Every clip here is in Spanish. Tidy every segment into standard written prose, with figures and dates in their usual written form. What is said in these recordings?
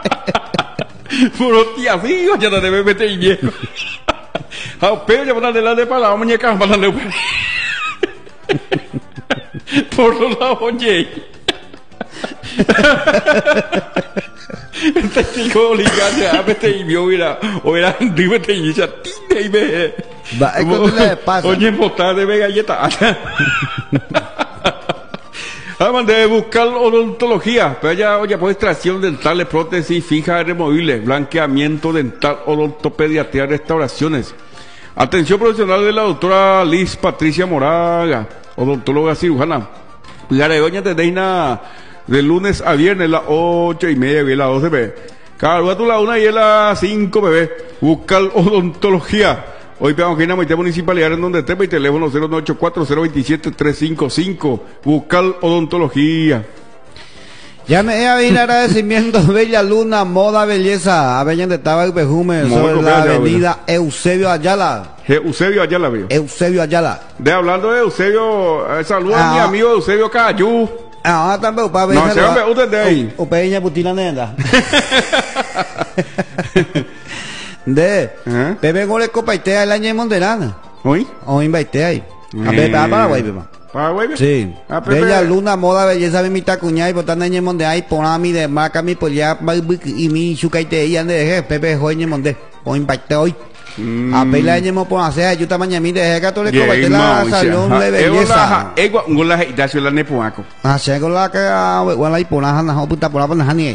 Puro tía, fijo, ya no debe meter y viejo. Pero ya van adelante para la muñeca, para la por los lados, oye. Este chico obligado a meter y vio, o era meter y ya tiene y ve. Va, es que le pasa. Oye, botar de galleta. Además de buscar odontología, pero ya, oye, pues extracción dental, prótesis fija removible, blanqueamiento dental, odontopediatría, restauraciones. Atención profesional de la doctora Liz Patricia Moraga, odontóloga cirujana. Garegoña de Deina de lunes a viernes, las 8:30 y las 12 bebé. Cada rato la 1 y las 5 bebé. Buscar odontología. Hoy pegamos que en la municipalidad en donde esté, y teléfono 0984-027-355. Buscar odontología. Ya me a venir agradecimiento, Bella Luna, Moda, Belleza, Aveña de Tabaco y Perfume, sobre la avenida Eusebio Ayala. Eusebio Ayala, veo. Eusebio Ayala. De hablando de Eusebio, saludos a mi amigo Eusebio Cayú. Ah, también, para ver. No, se va a usted de ahí. O peña putina nena. De, Pepe Gole Copaitea el año de Monterana. ¿Hoy? Hoy invité ahí. A ver, para Paraguay, Pepe. ¿Paraguay? Sí. Bella Luna, Moda, Belleza, mi tacuña y botan en Monte ahí, pon mi de marca, mi polla, y mi chucaite y ande de Pepe Joy en Monte. Hoy invité hoy. A pela ñemo por hacer ayuda mañana mi de católico baite la salón de belleza. Ego ngola itacio la nepoaco. Ah, chego la que wala y pona na puta por la hani.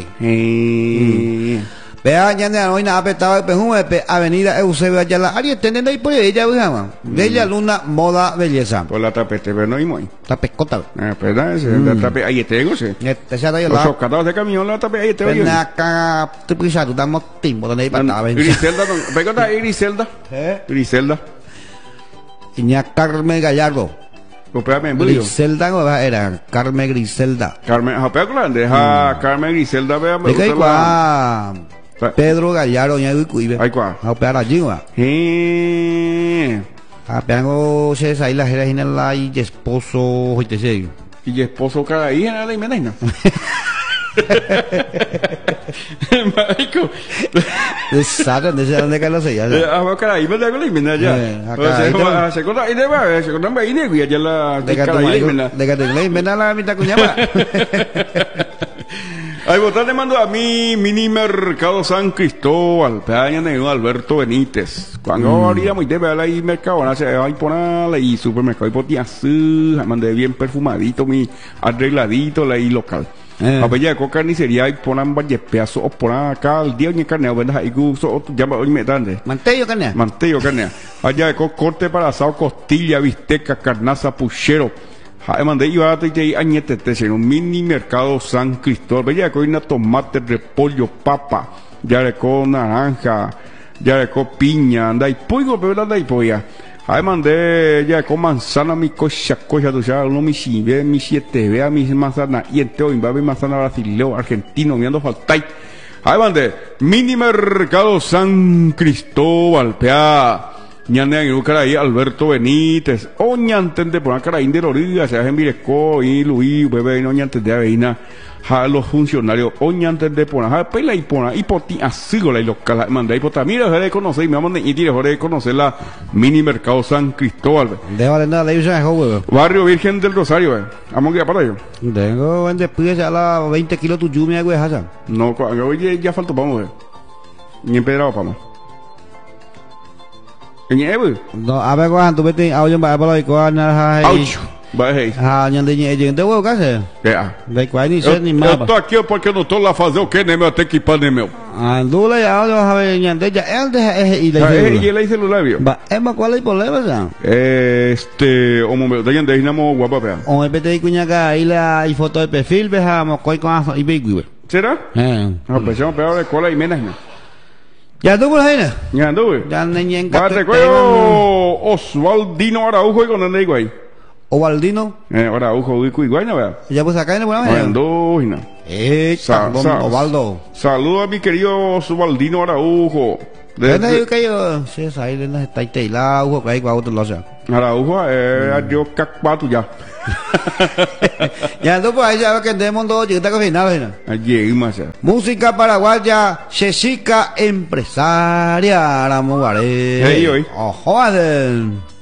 Vea ya de hoy na apetado perfume avenida Eusebio Ayala. Ari teniendo ahí por ella, vamos. Bella Luna, Moda, Belleza. Por la tapete, pero no hay muy. Tapecota. ¿Verdad? La tape ahí tengo, sí. Esa da yo la. Los catados de camión la tape ahí tengo. Ven acá, te prisa, tú damos tiempo donde hay para ver. Griselda, pégate Griselda. Griselda. Iña Carmen Gallardo. Griselda no era Carmen Griselda. Carmen, Carmen Griselda, vea. ¿De qué Pedro Gallardo, ya cuive. Ay, cuá. A operar allí, va. Apeango se ahí la jera en la y esposo, hoy te sé. Y esposo cada ahí en la imena. Marico. ¿Sabes dónde que lo sé? Ah, caray, me da la imena ya. Se corta ahí de va, se corta ahí de ya la de que la imena la mitad cuñaba. Ahí votar le mando a mi mini mercado San Cristóbal, pedaña de Alberto Benítez. Cuando haría muy de ver ahí mercado, se va a poner ahí supermercado y potías, mandé bien perfumadito, mi arregladito ahí local. A ver ya con carnicería y ponen varios pedazos o ponen acá el día ni carne, ¿verdad? Ahí gusto llama hoy me dan mantello carne. Mantello carne. Allá con corte para asado, costilla, bisteca, carnaza, puchero. Mandé iba a te añete en un mini mercado San Cristóbal. Ya con una tomate, repollo, papa, ya con naranja, ya con piña, anda y pollo, pero anda y polla. Ahí mandé ya con manzana, mi cocha, tú sabes, uno mi chive, mi siete, vea mi manzana, y en teo, mi manzana brasileo, argentino, mirando faltai. Ahí mandé mini mercado San Cristóbal, pea. Ñande en ahí Alberto Benítez, o ñanten de por acá de Loriga, se hacen Viresco y Luis, bebé, no ñanten de Aveina, a los funcionarios, o ñanten de por acá, pela y por ahí, por ti, así la local, mandé ahí por también, mira, dejaré de conocer, y me vamos a ir, dejaré de conocer la mini mercado San Cristóbal. De Valenda, le dicen a huevo. Barrio Virgen del Rosario, vamos a ir para ello. Tengo en después ya la 20 kilos tu yumi, güey, Hassan. No, hoy ya faltó, vamos a ver. Ni empedrado, vamos. No, a ver cuando vete a oyen para la iguana, vai ñande gente huevo casi. Da igual ni ser ni más. Eu tô aqui porque eu não tô lá fazer o que, né, meu? Tem que ir para né, meu. Dula ya a ver ñande ya él de y le celular, viu? Va, qual é o problema, já? O meu, da ñande namo guapa, pea. O me pete cuña acá y la y foto de perfil, vejamos coi con y ve. Será? Ah, pues vamos pegar de cola y menos, ¿no? Ya tuvo la gente. Ya anduve. Ya niña en casa. Oswaldino Araujo y con el digo ahí. Oswaldino. Araujo y Cuiguayna, ¿verdad? Ya pues acá en el programa. Andújina. Osvaldo. Saludos a mi querido Oswaldino Araujo. ¿Dónde digo que yo? Sí, ahí está ahí la Araujo que hay con otro loza. Araujo, yo cacpato ya. Ya entonces pues ahí ya ve que tenemos todo chiquita que final. Allí más. Música paraguaya, Jessica empresaria, la mugaré. Hey, hoy. Ojo,